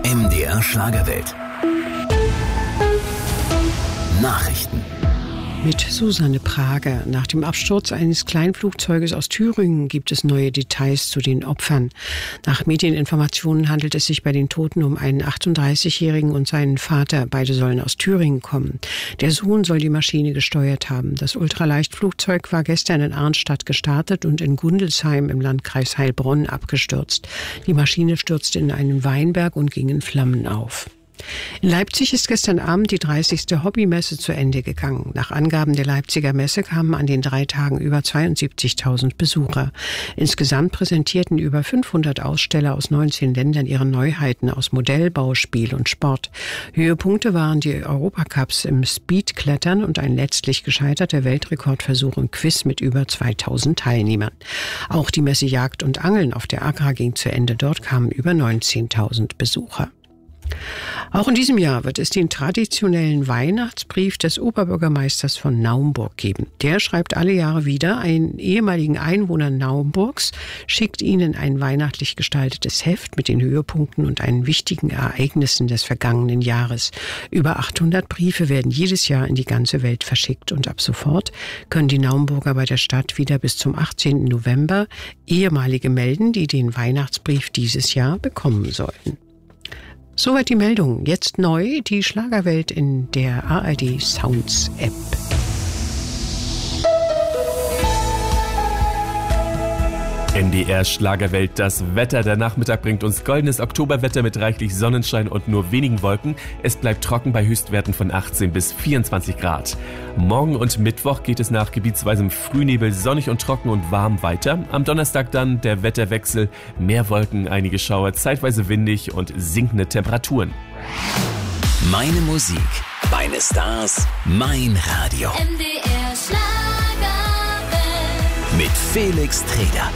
MDR Schlagerwelt. Nachrichten. Mit Susanne Prager. Nach dem Absturz eines Kleinflugzeuges aus Thüringen gibt es neue Details zu den Opfern. Nach Medieninformationen handelt es sich bei den Toten um einen 38-Jährigen und seinen Vater. Beide sollen aus Thüringen kommen. Der Sohn soll die Maschine gesteuert haben. Das Ultraleichtflugzeug war gestern in Arnstadt gestartet und in Gundelsheim im Landkreis Heilbronn abgestürzt. Die Maschine stürzte in einen Weinberg und ging in Flammen auf. In Leipzig ist gestern Abend die 30. Hobbymesse zu Ende gegangen. Nach Angaben der Leipziger Messe kamen an den 3 Tagen über 72.000 Besucher. Insgesamt präsentierten über 500 Aussteller aus 19 Ländern ihre Neuheiten aus Modellbau, Spiel und Sport. Höhepunkte waren die Europacups im Speedklettern und ein letztlich gescheiterter Weltrekordversuch im Quiz mit über 2000 Teilnehmern. Auch die Messe Jagd und Angeln auf der Agra ging zu Ende. Dort kamen über 19.000 Besucher. Auch in diesem Jahr wird es den traditionellen Weihnachtsbrief des Oberbürgermeisters von Naumburg geben. Der schreibt alle Jahre wieder. Einen ehemaligen Einwohner Naumburgs schickt Ihnen ein weihnachtlich gestaltetes Heft mit den Höhepunkten und einen wichtigen Ereignissen des vergangenen Jahres. Über 800 Briefe werden jedes Jahr in die ganze Welt verschickt und ab sofort können die Naumburger bei der Stadt wieder bis zum 18. November ehemalige melden, die den Weihnachtsbrief dieses Jahr bekommen sollten. Soweit die Meldung. Jetzt neu die Schlagerwelt in der ARD Sounds App. NDR Schlagerwelt, das Wetter. Der Nachmittag bringt uns goldenes Oktoberwetter mit reichlich Sonnenschein und nur wenigen Wolken. Es bleibt trocken bei Höchstwerten von 18 bis 24 Grad. Morgen und Mittwoch geht es nach gebietsweisem Frühnebel sonnig und trocken und warm weiter. Am Donnerstag dann der Wetterwechsel. Mehr Wolken, einige Schauer, zeitweise windig und sinkende Temperaturen. Meine Musik, meine Stars, mein Radio. MDR Schlagerwelt. Mit Felix Treder.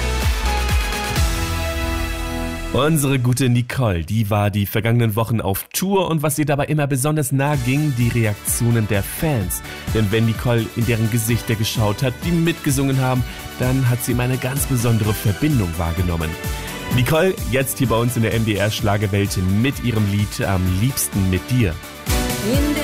Unsere gute Nicole, die war die vergangenen Wochen auf Tour und was ihr dabei immer besonders nahe ging, die Reaktionen der Fans. Denn wenn Nicole in deren Gesichter geschaut hat, die mitgesungen haben, dann hat sie immer eine ganz besondere Verbindung wahrgenommen. Nicole, jetzt hier bei uns in der MDR Schlagerwelt mit ihrem Lied Am liebsten mit dir. In der